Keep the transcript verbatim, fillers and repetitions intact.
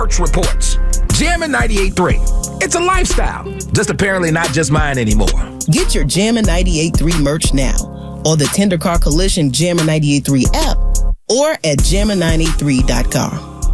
Search reports. Jammin' ninety-eight point three. It's a lifestyle, just apparently not just mine anymore. Get your Jammin' ninety-eight point three merch now on the Tender Car Collision Jammin' ninety-eight point three app or at jammin ninety-three dot com.